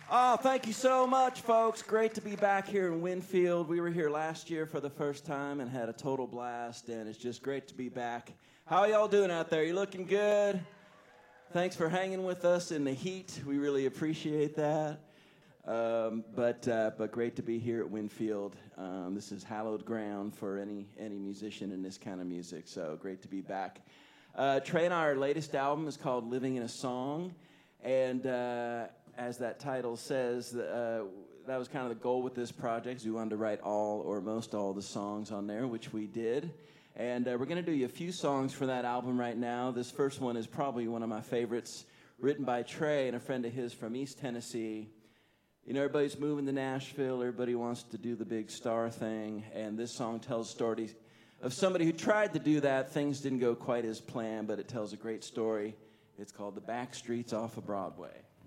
Oh, thank you so much, folks. Great to be back here in Winfield. We were here last year for the first time and had a total blast, and it's just great to be back. How are y'all doing out there? You looking good? Thanks for hanging with us in the heat. We really appreciate that. But great to be here at Winfield. This is hallowed ground for any musician in this kind of music, so great to be back. Trey and our latest album is called Living in a Song, and as that title says, that was kind of the goal with this project. We wanted to write all or most all the songs on there, which we did. And we're going to do you a few songs for that album right now. This first one is probably one of my favorites, written by Trey and a friend of his from East Tennessee. You know, everybody's moving to Nashville. Everybody wants to do the big star thing. And this song tells stories of somebody who tried to do that. Things didn't go quite as planned, but it tells a great story. It's called The Back Streets Off of Broadway.